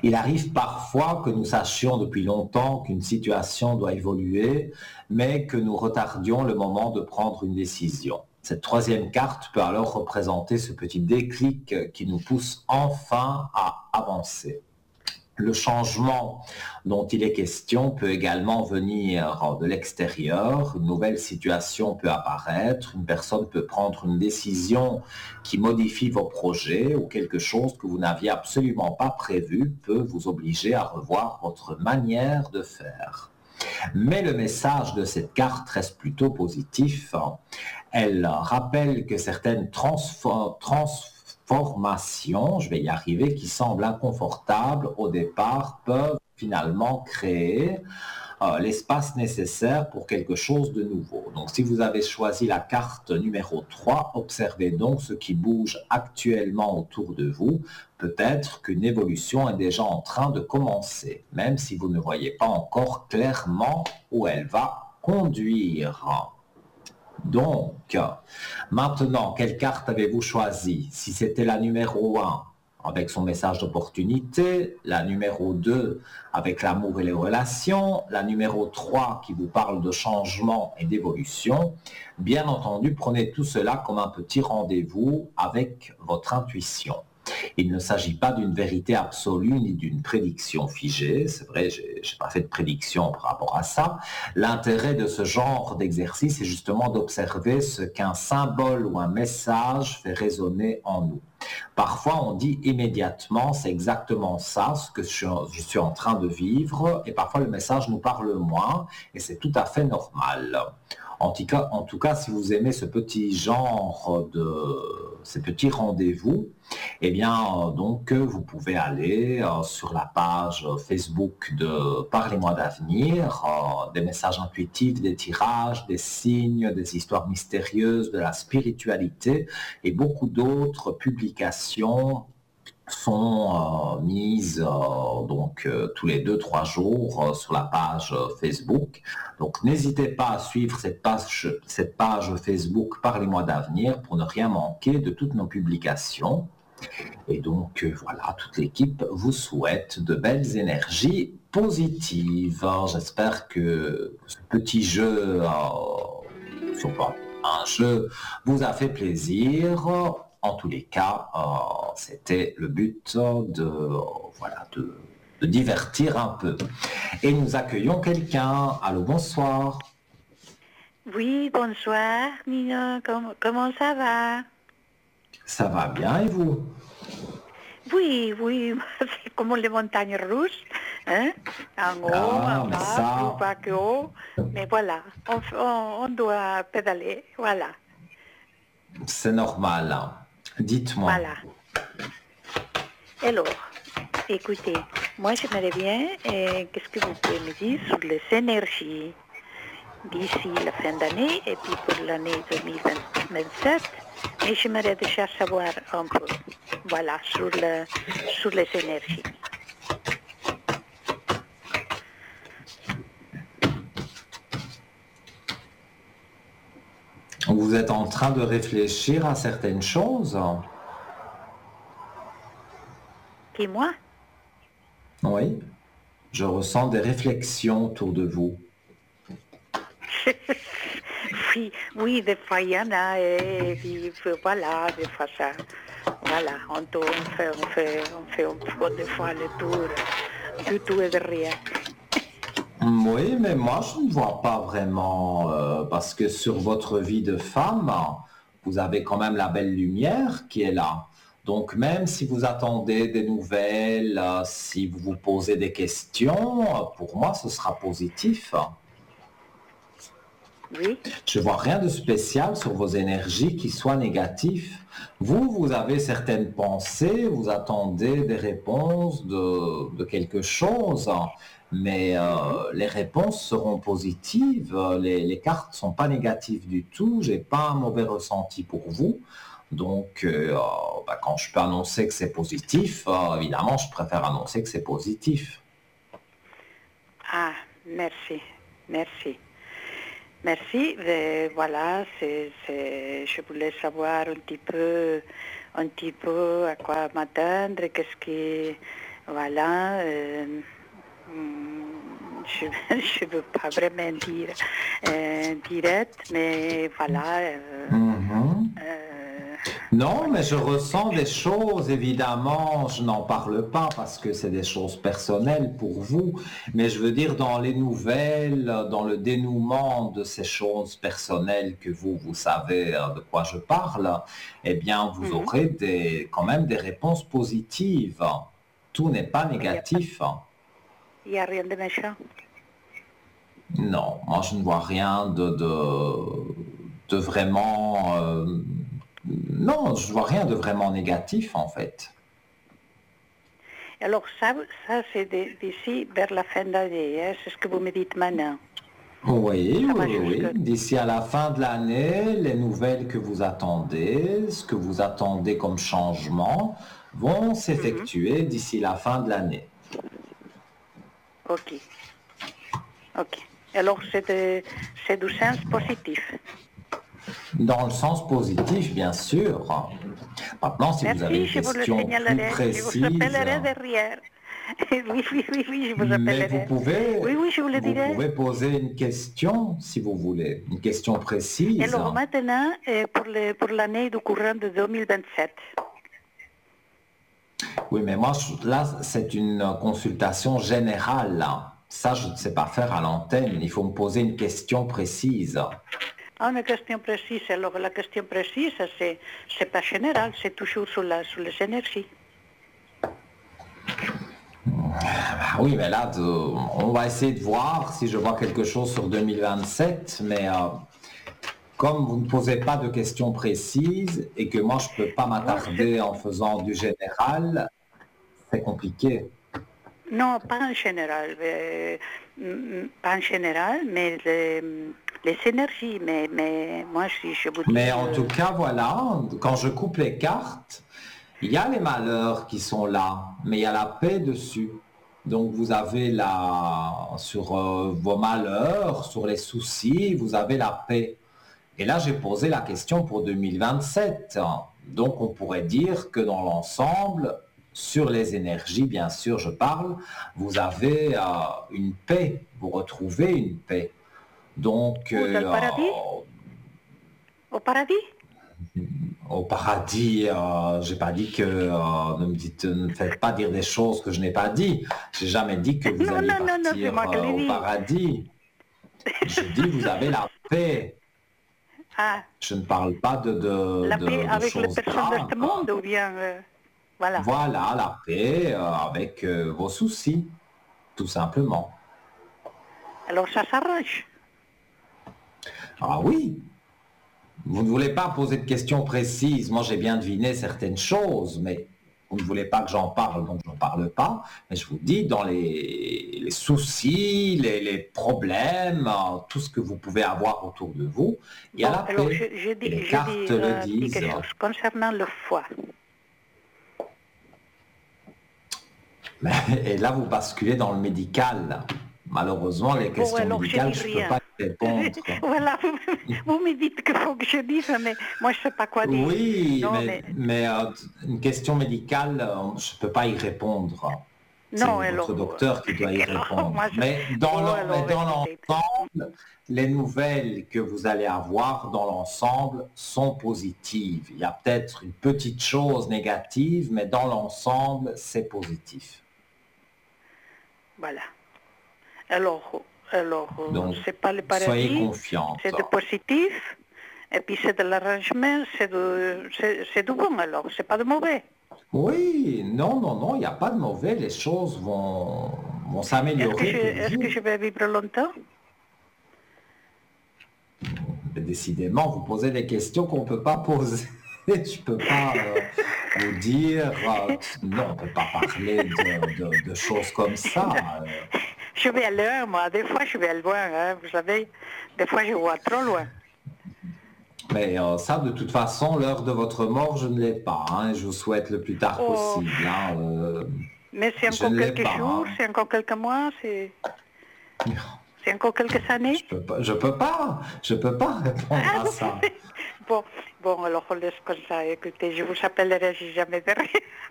Il arrive parfois que nous sachions depuis longtemps qu'une situation doit évoluer, mais que nous retardions le moment de prendre une décision. Cette troisième carte peut alors représenter ce petit déclic qui nous pousse enfin à avancer. Le changement dont il est question peut également venir de l'extérieur. Une nouvelle situation peut apparaître, une personne peut prendre une décision qui modifie vos projets ou quelque chose que vous n'aviez absolument pas prévu peut vous obliger à revoir votre manière de faire. Mais le message de cette carte reste plutôt positif. Elle rappelle que certaines transformations, je vais y arriver, qui semblent inconfortables au départ, peuvent finalement créer l'espace nécessaire pour quelque chose de nouveau. Donc si vous avez choisi la carte numéro 3, observez donc ce qui bouge actuellement autour de vous. Peut-être qu'une évolution est déjà en train de commencer, même si vous ne voyez pas encore clairement où elle va conduire. Donc, maintenant, quelle carte avez-vous choisi? Si c'était la numéro 1, avec son message d'opportunité, la numéro 2, avec l'amour et les relations, la numéro 3, qui vous parle de changement et d'évolution, bien entendu, prenez tout cela comme un petit rendez-vous avec votre intuition. Il ne s'agit pas d'une vérité absolue ni d'une prédiction figée. C'est vrai, je n'ai pas fait de prédiction par rapport à ça. L'intérêt de ce genre d'exercice est justement d'observer ce qu'un symbole ou un message fait résonner en nous. Parfois, on dit immédiatement, c'est exactement ça, ce que je suis en train de vivre, et parfois le message nous parle moins, et c'est tout à fait normal. En tout cas, si vous aimez ce petit genre ces petits rendez-vous, eh bien, donc, vous pouvez aller sur la page Facebook de Parlez-moi d'avenir, des messages intuitifs, des tirages, des signes, des histoires mystérieuses, de la spiritualité et beaucoup d'autres publications sont mises donc tous les 2-3 jours sur la page Facebook. Donc n'hésitez pas à suivre cette page Facebook Parlez-moi d'avenir pour ne rien manquer de toutes nos publications. Et donc voilà, toute l'équipe vous souhaite de belles énergies positives. J'espère que ce petit jeu sur un jeu vous a fait plaisir. En tous les cas, c'était le but de divertir un peu. Et nous accueillons quelqu'un. Allô, bonsoir. Oui, bonsoir, Nina. Comment ça va? Ça va bien, et vous? Oui, c'est comme les montagnes russes, hein? En haut, en bas, plus bas que haut. Mais voilà, on doit pédaler, voilà. C'est normal, hein. Dites-moi. Voilà. Alors, écoutez, moi j'aimerais bien, qu'est-ce que vous pouvez me dire sur les énergies d'ici la fin d'année et puis pour l'année 2027, mais j'aimerais déjà savoir un peu, voilà, sur les énergies. Vous êtes en train de réfléchir à certaines choses? Qui, moi? Oui, je ressens des réflexions autour de vous. Oui, des fois il y en a, et puis voilà, des fois ça, voilà, on fait un peu des fois le tour du tout et de rien. Oui, mais moi je ne vois pas vraiment, parce que sur votre vie de femme, vous avez quand même la belle lumière qui est là. Donc même si vous attendez des nouvelles, si vous vous posez des questions, pour moi ce sera positif. Oui. Je vois rien de spécial sur vos énergies qui soient négatives. Vous avez certaines pensées, vous attendez des réponses de quelque chose, mais les réponses seront positives. Les cartes ne sont pas négatives du tout. J'ai pas un mauvais ressenti pour vous. Donc, quand je peux annoncer que c'est positif, évidemment, je préfère annoncer que c'est positif. Ah, merci. Merci, voilà, je voulais savoir un petit peu à quoi m'attendre, Voilà. Je ne veux pas vraiment dire direct, mais voilà. Mhm. Non, mais je ressens des choses, évidemment, je n'en parle pas parce que c'est des choses personnelles pour vous, mais je veux dire dans les nouvelles, dans le dénouement de ces choses personnelles que vous savez de quoi je parle, eh bien, vous Mhm. aurez quand même des réponses positives. Tout n'est pas négatif. Il n'y a rien de méchant. Non, moi je ne vois rien de vraiment... non, je ne vois rien de vraiment négatif en fait. Alors ça c'est d'ici vers la fin d'année, hein, c'est ce que vous me dites maintenant. Oui, Ça oui, va oui, jusque. oui. D'ici à la fin de l'année, les nouvelles que vous attendez, ce que vous attendez comme changement, vont Mhm. s'effectuer d'ici la fin de l'année. Ok, ok. Alors c'est du sens positif. Dans le sens positif, bien sûr. Maintenant, si vous avez Merci, une je vous le question plus signalerai. Je vous précise, appellerai derrière. Oui, oui, oui, oui, je vous mais appellerai. Oui, oui, je vous le vous dirai. pouvez poser une question si vous voulez, une question précise. Alors maintenant, pour l'année du courant de 2027. Oui, mais moi, là, c'est une consultation générale, là. Ça, je ne sais pas faire à l'antenne. Il faut me poser une question précise. Ah, une question précise. Alors la question précise, c'est pas général, c'est toujours sur les énergies. Ah oui, mais là, on va essayer de voir si je vois quelque chose sur 2027, mais comme vous ne posez pas de questions précises et que moi, je ne peux pas Oh, m'attarder en faisant du général, c'est compliqué. non, pas en général, pas en général, mais les énergies. Mais moi, si je vous Mais dis, en tout cas, voilà, quand je coupe les cartes, il y a les malheurs qui sont là, mais il y a la paix dessus. Donc vous avez sur vos malheurs, sur les soucis, vous avez la paix. Et là, j'ai posé la question pour 2027. Donc on pourrait dire que dans l'ensemble, sur les énergies, bien sûr, je parle, vous avez une paix, vous retrouvez une paix. Donc, où, dans le paradis? Au paradis? au paradis, j'ai pas dit que ne me faites pas dire des choses que je n'ai pas dit. J'ai jamais dit que vous Non, alliez non, non, non, c'est partir moi qui l'ai au dit. paradis. Je dis vous avez la paix. Ah, Je ne parle pas la paix de avec les choses personnes de graves. ce monde, ou bien, voilà. Voilà, la paix avec vos soucis, tout simplement. Alors ça s'arrange. Ah oui, vous ne voulez pas poser de questions précises. Moi, j'ai bien deviné certaines choses, mais vous ne voulez pas que j'en parle, donc je n'en parle pas. Mais je vous dis, dans les soucis, les problèmes, tout ce que vous pouvez avoir autour de vous, il y a Bon, la alors paix. Et les je dis cartes le quelque disent. chose concernant le foie. Et là, vous basculez dans le médical. Malheureusement, les Bon, questions alors je médicales, dis je ne peux rien. pas y répondre. Voilà, vous me dites qu'il faut que je dise, mais moi je ne sais pas quoi dire. Oui, Non, mais mais une question médicale, je ne peux pas y répondre. non, C'est alors, votre docteur qui doit y alors moi répondre. je... Bon, alors Dans écoutez. l'ensemble, les nouvelles que vous allez avoir dans l'ensemble sont positives. Il y a peut-être une petite chose négative, mais dans l'ensemble, c'est positif. Voilà. Alors Donc, c'est pas le soyez paradis, confiante. c'est de positif, et puis c'est de l'arrangement, c'est du bon alors, c'est pas de mauvais. Oui, non, non, non, il n'y a pas de mauvais. Les choses vont s'améliorer pour Est-ce que vous. je vais vivre longtemps? Mais décidément, vous posez des questions qu'on ne peut pas poser. Je ne peux pas vous dire, non, on ne peut pas parler de choses comme ça. Je vais loin, moi, des fois je vais loin, hein, vous savez, des fois je vois trop loin. Mais ça, de toute façon, l'heure de votre mort, je ne l'ai pas. Hein, je vous souhaite le plus tard Oh, possible. Hein, mais c'est je encore ne l'ai quelques jours, pas. c'est encore quelques mois, Hein. c'est encore quelques années. Je peux pas répondre Ah, à ça. bon, bon, alors on laisse comme ça, écoutez, je vous appellerai si jamais derrière.